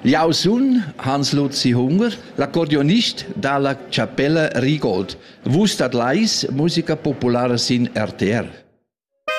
Jeu sun Hans-Luzi Hunger, l'accordionist dalla Cappella Rigold. Vus dat leis musica populara sin RTR.